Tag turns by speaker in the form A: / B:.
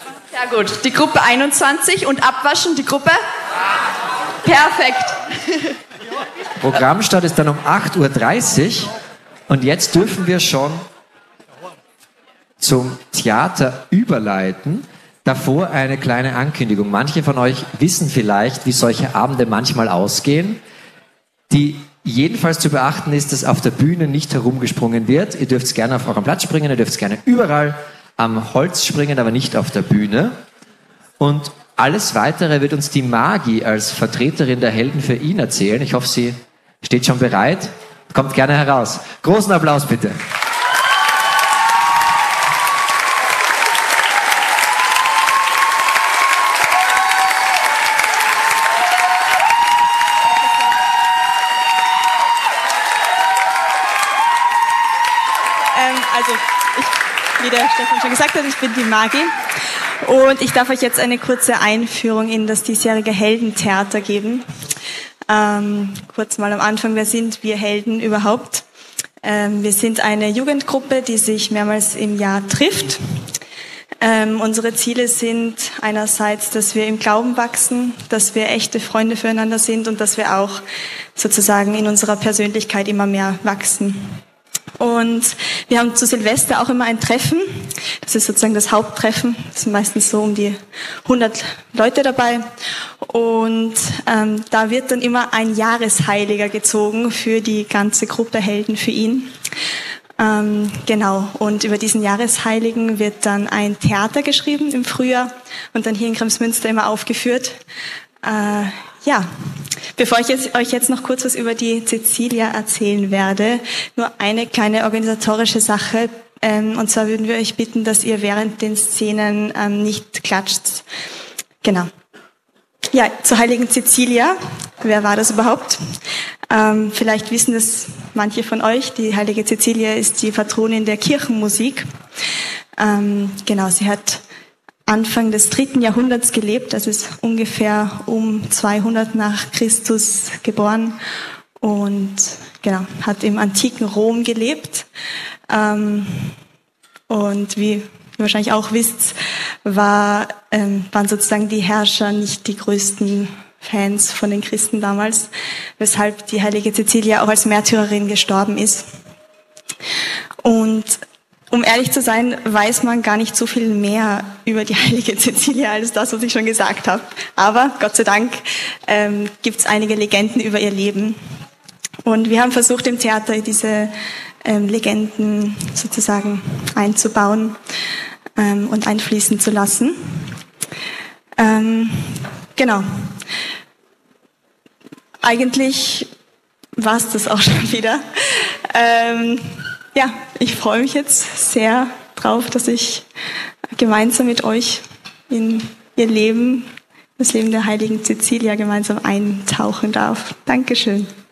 A: Sehr gut. Die Gruppe 21 und abwaschen, die Gruppe? Perfekt.
B: Programmstart ist dann um 8:30 Uhr und jetzt dürfen wir schon zum Theater überleiten. Davor eine kleine Ankündigung. Manche von euch wissen vielleicht, wie solche Abende manchmal ausgehen. Die jedenfalls zu beachten ist, dass auf der Bühne nicht herumgesprungen wird. Ihr dürft gerne auf eurem Platz springen, ihr dürft gerne überall am Holz springen, aber nicht auf der Bühne. Und alles Weitere wird uns die Magi als Vertreterin der Helden für ihn erzählen. Ich hoffe, sie steht schon bereit. Kommt gerne heraus. Großen Applaus bitte.
C: Wie der Stefan schon gesagt hat, ich bin die Magi und ich darf euch jetzt eine kurze Einführung in das diesjährige Heldentheater geben. Kurz mal am Anfang, wer sind wir Helden überhaupt? Wir sind eine Jugendgruppe, die sich mehrmals im Jahr trifft. Unsere Ziele sind einerseits, dass wir im Glauben wachsen, dass wir echte Freunde füreinander sind und dass wir auch sozusagen in unserer Persönlichkeit immer mehr wachsen. Und wir haben zu Silvester auch immer ein Treffen. Das ist sozusagen das Haupttreffen. Es sind meistens so um die 100 Leute dabei. Und da wird dann immer ein Jahresheiliger gezogen für die ganze Gruppe Helden für ihn. Genau. Und über diesen Jahresheiligen wird dann ein Theater geschrieben im Frühjahr und dann hier in Kremsmünster immer aufgeführt. Ja, bevor ich euch jetzt noch kurz was über die Cecilia erzählen werde, nur eine kleine organisatorische Sache. Und zwar würden wir euch bitten, dass ihr während den Szenen nicht klatscht. Genau. Ja, zur heiligen Cecilia. Wer war das überhaupt? Vielleicht wissen das manche von euch. Die heilige Cecilia ist die Patronin der Kirchenmusik. Genau, sie hat Anfang des 3. Jahrhunderts gelebt, das ist ungefähr um 200 nach Christus geboren und genau, hat im antiken Rom gelebt. Und wie ihr wahrscheinlich auch wisst, waren sozusagen die Herrscher nicht die größten Fans von den Christen damals, weshalb die heilige Cecilia auch als Märtyrerin gestorben ist. Und um ehrlich zu sein, weiß man gar nicht so viel mehr über die heilige Cecilia als das, was ich schon gesagt habe. Aber Gott sei Dank gibt es einige Legenden über ihr Leben. Und wir haben versucht, im Theater diese Legenden sozusagen einzubauen und einfließen zu lassen. Genau. Eigentlich war es das auch schon wieder. Ja, ich freue mich jetzt sehr drauf, dass ich gemeinsam mit euch in ihr Leben, das Leben der heiligen Cecilia gemeinsam eintauchen darf. Dankeschön.